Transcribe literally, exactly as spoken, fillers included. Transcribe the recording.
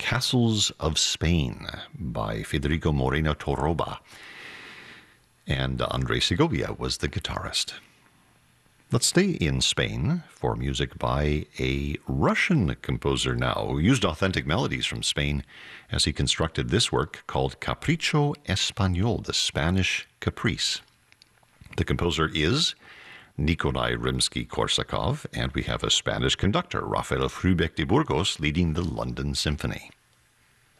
Castles of Spain by Federico Moreno Torroba. And Andre Segovia was the guitarist. Let's stay in Spain for music by a Russian composer now, who used authentic melodies from Spain as he constructed this work called Capricho Español, the Spanish Caprice. The composer is Nikolai Rimsky-Korsakov, and we have a Spanish conductor, Rafael Frubeck de Burgos, leading the London Symphony.